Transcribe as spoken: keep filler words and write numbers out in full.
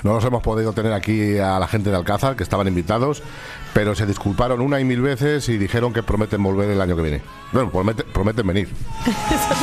No nos hemos podido tener aquí a la gente de Alcázar, que estaban invitados, pero se disculparon una y mil veces y dijeron que prometen volver el año que viene. Bueno, prometen, prometen venir.